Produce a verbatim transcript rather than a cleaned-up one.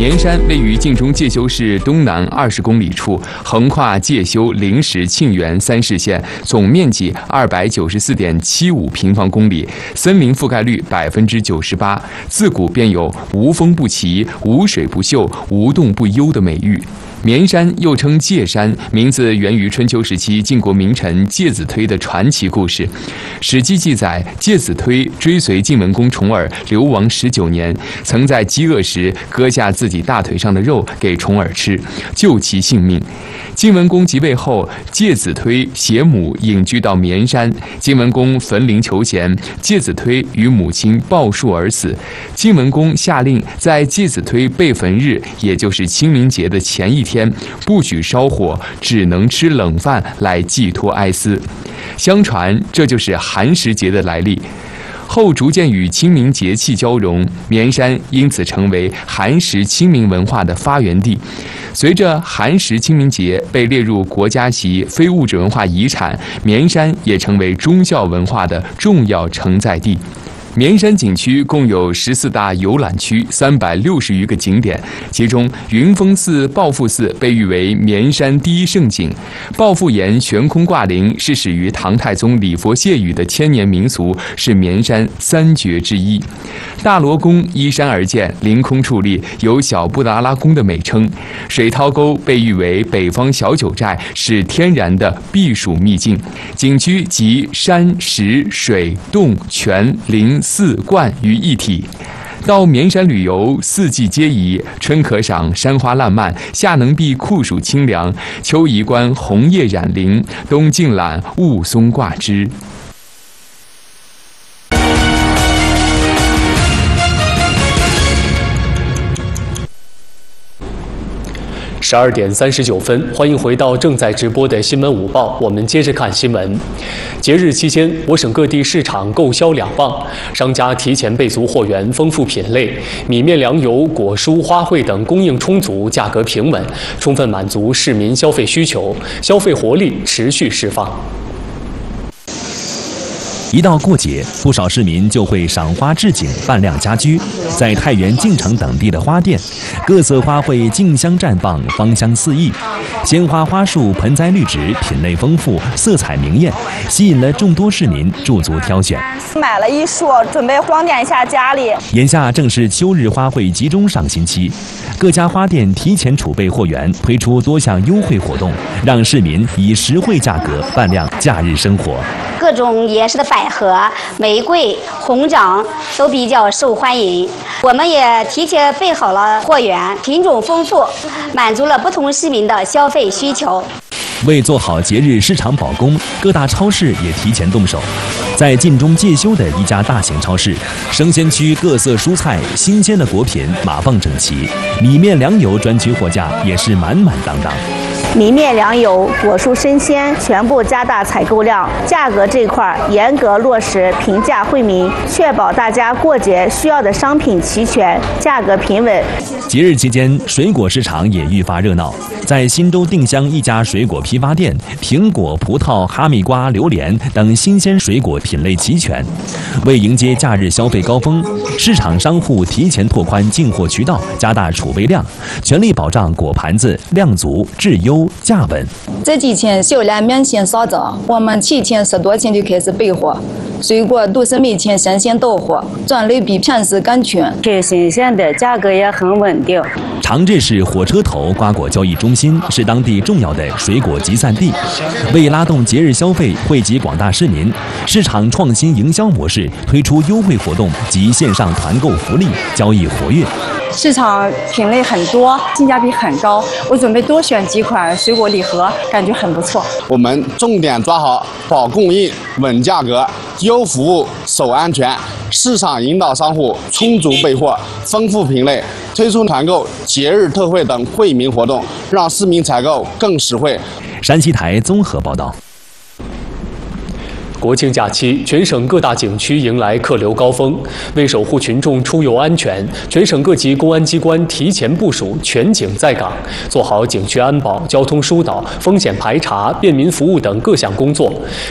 绵山位于晋中介休市东南二十公里处，横跨介休、灵石、沁源三市县，总面积二百九十四点七五平方公里，森林覆盖率百分之九十八。自古便有“无风不起，无水不秀，无洞不幽”的美誉。绵山又称介山，名字源于春秋时期晋国名臣介子推的传奇故事。《史记》记载，介子推追随晋文公重耳流亡十九年，曾在饥饿时割下自己大腿上的肉给重耳吃，救其性命。晋文公即位后，介子推携母隐居到绵山。晋文公焚陵求贤，介子推与母亲抱树而死。晋文公下令在介子推被焚日，也就是清明节的前一天，不许烧火，只能吃冷饭来寄托哀思。相传这就是寒食节的来历。后逐渐与清明节气交融，绵山因此成为寒食清明文化的发源地。随着寒食清明节被列入国家级非物质文化遗产，绵山也成为忠孝文化的重要承载地。绵山景区共有十四大游览区，三百六十余个景点，其中云峰寺、抱负寺被誉为绵山第一胜景。抱负岩悬空挂铃是始于唐太宗礼佛谢雨的千年民俗，是绵山三绝之一。大罗宫依山而建，凌空矗立，有小布达拉宫的美称。水涛沟被誉为北方小九寨，是天然的避暑秘境。景区集山、石、水、洞、泉、林、寺、观于一体。到绵山旅游，四季皆宜，春可赏山花烂漫，夏能避酷暑清凉，秋宜观红叶染林，冬静览雾凇挂枝。 十二点三十九分，欢迎回到正在直播的新闻午报，我们接着看新闻。节日期间，我省各地市场购销两旺，商家提前备足货源，丰富品类，米面粮油、果蔬、花卉等供应充足，价格平稳，充分满足市民消费需求，消费活力持续释放。 一到过节，不少市民就会赏花置景、扮靓家居。在太原、晋城等地的花店，各色花卉竞相绽放，芳香四溢。鲜花、花束、盆栽绿植，品类丰富，色彩明艳，吸引了众多市民驻足挑选。 买了一束，准备装点一下家里。 眼下正是秋日花卉集中上新期，各家花店提前储备货源，推出多项优惠活动，让市民以实惠价格扮靓假日生活。 各种颜色的百合、玫瑰、红掌都比较受欢迎。我们也提前备好了货源，品种丰富，满足了不同市民的消费需求。 为做好节日市场保供，各大超市也提前动手。在晋中介休的一家大型超市，生鲜区各色蔬菜、新鲜的果品码放整齐，米面粮油专区货架也是满满当当。 米面粮油、果蔬生鲜全部加大采购量，价格这块严格落实平价惠民，确保大家过节需要的商品齐全，价格平稳。 节日期间，水果市场也愈发热闹。在新州定襄一家水果批发店，苹果、葡萄、哈密瓜、榴莲等新鲜水果品类齐全。为迎接假日消费高峰，市场商户提前拓宽进货渠道，加大储备量，全力保障果盘子量足、质优、价稳。 这几天销量明显上涨，我们提前十多天就开始备货，水果都是每天新鲜到货，种类比平时更全， 挺新鲜的，价格也很稳定。 长治市火车头瓜果交易中心是当地重要的水果集散地，为拉动节日消费，惠及广大市民，市场创新营销模式，推出优惠活动及线上团购福利，交易活跃。 市场品类很多，性价比很高，我准备多选几款水果礼盒，感觉很不错。 我们重点抓好保供应、稳价格、优服务、守安全，市场引导商户充足备货、丰富品类，推出团购、节日特惠等惠民活动，让市民采购更实惠。 山西台综合报道。 国庆假期，全省各大景区迎来客流高峰。为守护群众出游安全，全省各级公安机关提前部署全警在岗，做好景区安保、交通疏导、风险排查、便民服务等各项工作。